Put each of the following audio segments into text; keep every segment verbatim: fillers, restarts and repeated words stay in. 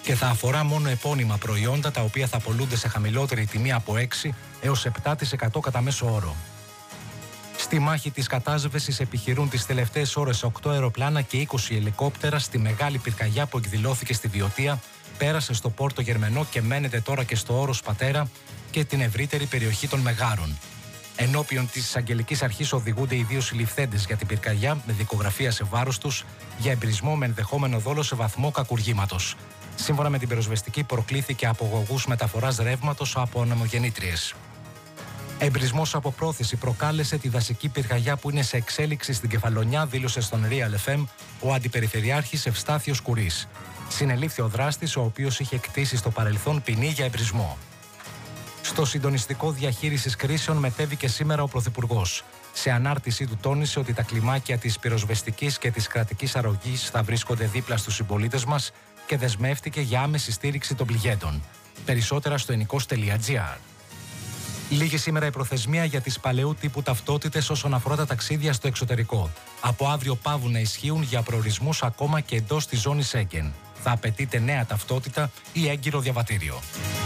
και θα αφορά μόνο επώνυμα προϊόντα τα οποία θα πωλούνται σε χαμηλότερη τιμή από έξι έως επτά τοις εκατό κατά μέσο όρο. Στη μάχη της κατάσβεσης επιχειρούν τις τελευταίες ώρες οκτώ αεροπλάνα και είκοσι ελικόπτερα στη μεγάλη πυρκαγιά που εκδηλώθηκε στη Βιωτία, πέρασε στο Πόρτο Γερμενό και μένεται τώρα και στο Όρος Πατέρα και την ευρύτερη περιοχή των Μεγάρων. Ενώπιον της Εισαγγελικής Αρχής οδηγούνται οι δύο συλληφθέντες για την πυρκαγιά με δικογραφία σε βάρος τους για εμπρισμό με ενδεχόμενο δόλο σε βαθμό κακουργήματος. Σύμφωνα με την πυροσβεστική, προκλήθηκε από αγωγούς μεταφοράς ρεύματος από ανεμογεννήτριες. Εμπρισμός από πρόθεση προκάλεσε τη δασική πυρκαγιά που είναι σε εξέλιξη στην Κεφαλονιά, δήλωσε στον Real εφ εμ ο Αντιπεριφερειάρχης Ευστάθιος Κουρής. Συνελήφθη ο δράστης, ο οποίος είχε κτήσει στο παρελθόν ποινή για εμπρισμό. Στο συντονιστικό διαχείρισης κρίσεων μετέβηκε σήμερα ο Πρωθυπουργός. Σε ανάρτησή του τόνισε ότι τα κλιμάκια της πυροσβεστικής και της κρατικής αρρωγής θα βρίσκονται δίπλα στους συμπολίτες μας και δεσμεύτηκε για άμεση στήριξη των πληγέντων. Περισσότερα στο ενικός τελεία τζι άρ. Λίγη σήμερα η προθεσμία για τις παλαιού τύπου ταυτότητες όσον αφορά τα ταξίδια στο εξωτερικό. Από αύριο παύουν να ισχύουν για προορισμούς ακόμα και εντός της ζώνης Σέγγεν. Θα απαιτείται νέα ταυτότητα ή έγκυρο διαβατήριο.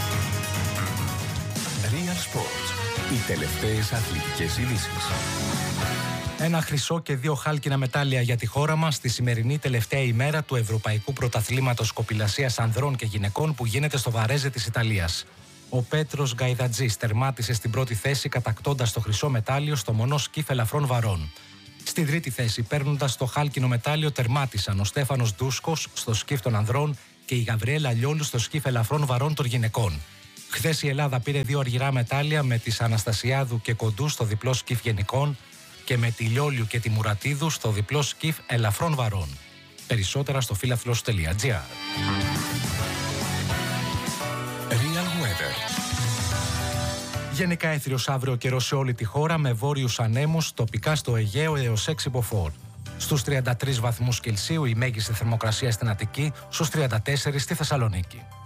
Real Sports. Οι τελευταίες αθλητικές ειδήσεις. Ένα χρυσό και δύο χάλκινα μετάλλια για τη χώρα μας στη σημερινή τελευταία ημέρα του Ευρωπαϊκού Πρωταθλήματος Κοπηλασίας Ανδρών και Γυναικών που γίνεται στο Βαρέζε της Ιταλίας. Ο Πέτρος Γκαϊδατζής τερμάτισε στην πρώτη θέση κατακτώντας το χρυσό μετάλλιο στο μονό σκιφ ελαφρών βαρών. Στην τρίτη θέση, παίρνοντας το χάλκινο μετάλλιο, τερμάτισαν ο Στέφανος Ντούσκος στο σκιφ των ανδρών και η Γαβριέλα Λιόλου στο σκιφ ελαφρών βαρών των γυναικών. Χθες η Ελλάδα πήρε δύο αργυρά μετάλλια με τις Αναστασιάδου και Κοντού στο διπλό σκιφ γενικών και με τη Λιόλιου και τη Μουρατίδου στο διπλό σκιφ ελαφρών βαρών. Περισσότερα στο φίλαθλος τελεία τζι άρ. Γενικά έθριος αύριο καιρό σε όλη τη χώρα με βόρειους ανέμους, τοπικά στο Αιγαίο έως έξι μποφόρ. Στους τριάντα τρεις βαθμούς Κελσίου η μέγιστη θερμοκρασία στην Αττική, στους τριάντα τέσσερα στη Θεσσαλονίκη.